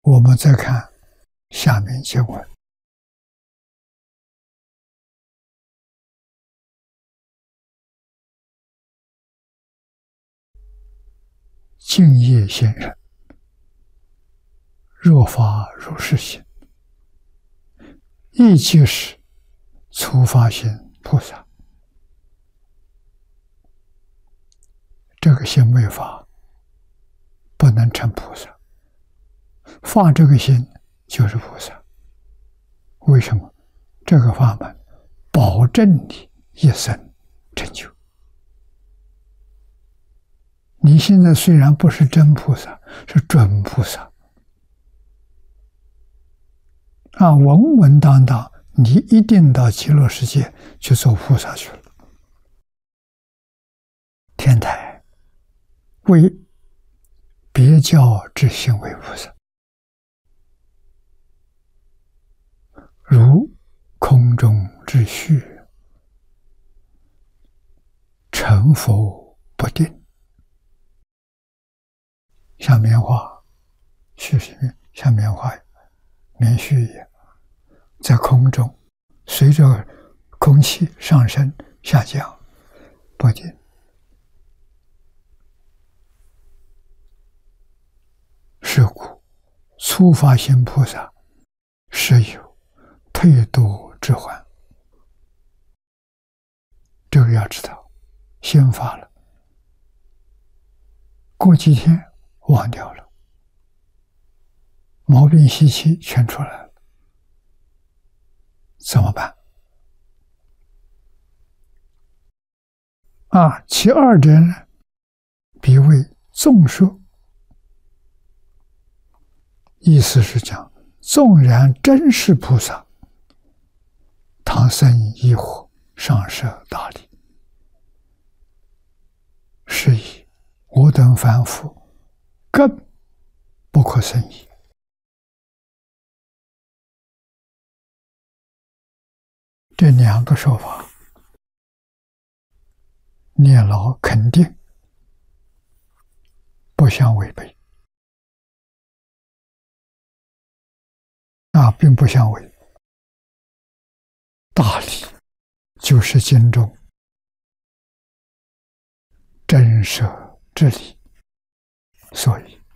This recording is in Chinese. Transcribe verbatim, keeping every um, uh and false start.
我们再看下面经文。净业现人，若发如是心，亦即是初发心菩萨。这个心未发，不能成菩萨。发这个心就是菩萨。为什么？这个法门保证你一生成就。你现在虽然不是真菩萨，是准菩萨啊，稳稳当当，你一定到极乐世界去做菩萨去了。天台为别教之行为菩萨，如空中之虚，成佛不定。像棉花，絮絮像棉花棉絮一样，在空中随着空气上升下降不定。是故初发心菩萨是有退度之患。这个要知道，先发了，过几天忘掉了，毛病习气全出来了，怎么办？啊，其二者呢，彼为纵说，意思是讲，纵然真是菩萨，唐僧疑惑，上设大礼，是以我等凡夫更不可思议。这两个说法，念老肯定不相违背啊，并不相违。大理就是经中真舍之理，所以